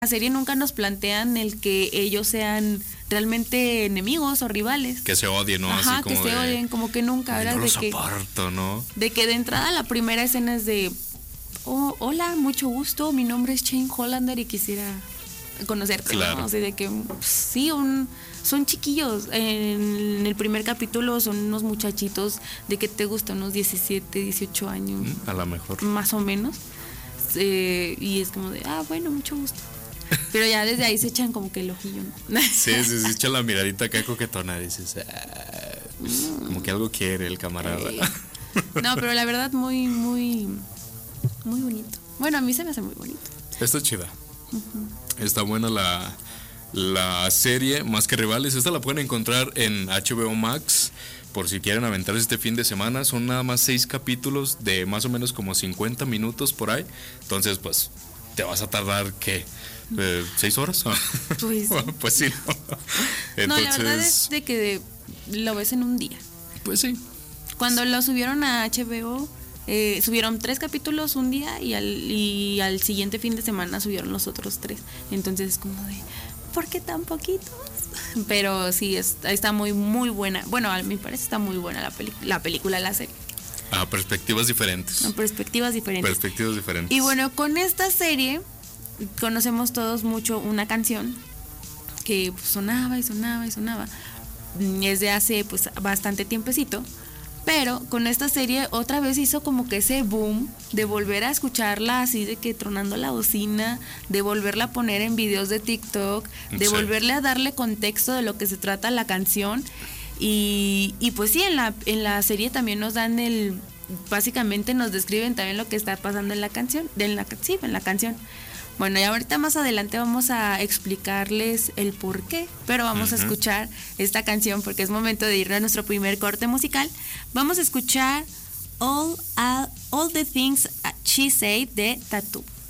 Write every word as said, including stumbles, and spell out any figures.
la serie nunca nos plantean el que ellos sean realmente enemigos o rivales. Que se odien, ¿no? Ajá, Así como que se de, odien, como que nunca. "Ay, Era no de los que, soporto", ¿no? de que de entrada la primera escena es de, oh, hola, mucho gusto, mi nombre es Shane Hollander y quisiera conocerte, Claro. ¿no? O sea, de que pues, sí, un, son chiquillos. En el primer capítulo son unos muchachitos de que te gustan unos diecisiete, dieciocho años, Mm, A lo mejor. más o menos. Eh, y es como de, ah, bueno, mucho gusto. Pero ya desde ahí se echan como que el ojillo, ¿no? Sí, sí, sí, echa la miradita acá coquetona, dices, "Ah", como que algo quiere el camarada. Eh, No, pero la verdad muy, muy, muy bonito. Bueno, a mí se me hace muy bonito. Está chida. Está buena la, la serie, Más que Rivales. Esta la pueden encontrar en H B O Max, por si quieren aventarse este fin de semana. Son nada más seis capítulos de más o menos como cincuenta minutos por ahí. Entonces, pues, te vas a tardar, ¿qué? Eh, ¿Seis horas? Pues, Pues sí, ¿no? Entonces, no, la verdad es de que de- lo ves en un día. pues sí. Cuando lo subieron a H B O, eh, subieron tres capítulos un día y al, y al siguiente fin de semana subieron los otros tres. Entonces es como de, ¿por qué tan poquitos? Pero sí, es- está muy, muy buena. Bueno, a mi parecer está muy buena la, peli- la película, la serie. A perspectivas diferentes. Son perspectivas diferentes. Perspectivas diferentes. Y bueno, con esta serie conocemos todos mucho una canción que pues, sonaba y sonaba y sonaba. Mm, Es de hace pues bastante tiempecito. Pero con esta serie otra vez hizo como que ese boom de volver a escucharla así de que tronando la bocina, de volverla a poner en videos de TikTok, de Sí. volverle a darle contexto de lo que se trata la canción. Y, y pues sí, en la, en la serie también nos dan el, básicamente nos describen también lo que está pasando en la canción, en la, sí, en la canción. Bueno, y ahorita más adelante vamos a explicarles el por qué, pero vamos Ujú. a escuchar esta canción porque es momento de ir a nuestro primer corte musical. Vamos a escuchar All, All, All the Things She Said de Tattoo.